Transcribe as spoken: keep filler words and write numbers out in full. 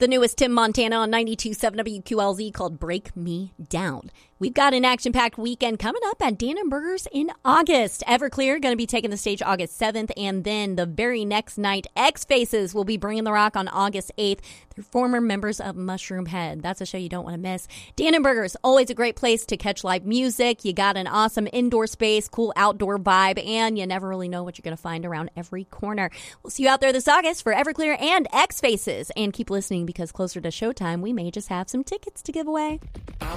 the newest Tim Montana on ninety-two point seven W Q L Z called Break Me Down. We've got an action-packed weekend coming up at Dan and Burgers in August. Everclear going to be taking the stage August seventh, and then the very next night, X-Faces will be bringing the rock on August eighth. They're former members of Mushroom Head. That's a show you don't want to miss. Dan and Burgers, always a great place to catch live music. You got an awesome indoor space, cool outdoor vibe, and you never really know what you're going to find around every corner. We'll see you out there this August for Everclear and X-Faces. And keep listening, because closer to showtime, we may just have some tickets to give away.